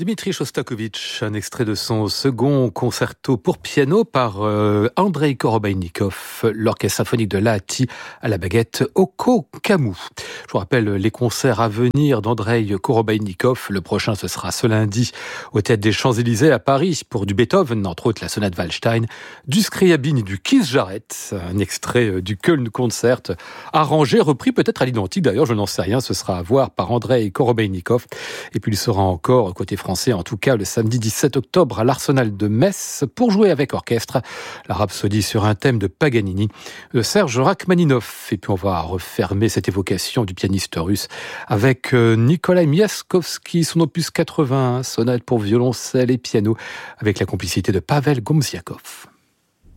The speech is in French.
Dmitri Shostakovich, un extrait de son second concerto pour piano par Andreï Korobeinikov, l'orchestre symphonique de Lahti à la baguette Oko Kamou. Je vous rappelle les concerts à venir d'Andreï Korobeinikov. Le prochain, ce sera ce lundi au Théâtre des Champs-Élysées à Paris pour du Beethoven, entre autres la sonate Waldstein, du Scriabine et du Keith Jarrett. Un extrait du Köln Concert, arrangé, repris peut-être à l'identique d'ailleurs, je n'en sais rien, ce sera à voir par Andreï Korobeinikov. Et puis il sera encore côté français, en tout cas le samedi 17 octobre à l'Arsenal de Metz pour jouer avec orchestre la Rhapsodie sur un thème de Paganini de Serge Rachmaninov. Et puis on va refermer cette évocation du pianiste russe avec Nikolai Miaskovski, son opus 81, sonate pour violoncelle et piano avec la complicité de Pavel Gomziakov.